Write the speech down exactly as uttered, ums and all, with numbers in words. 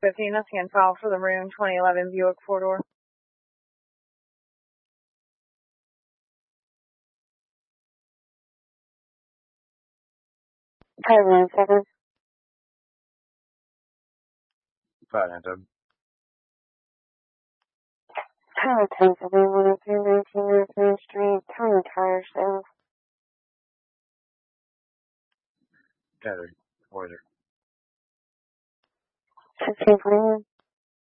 fifteen, nothing in file for the room, twenty eleven Buick four-door. Five nine seven. Five nine seven. Tower ten seven one oh three nineteen North Main Street. Tony Tire Sales. Tether. Order. Fifteen forty one.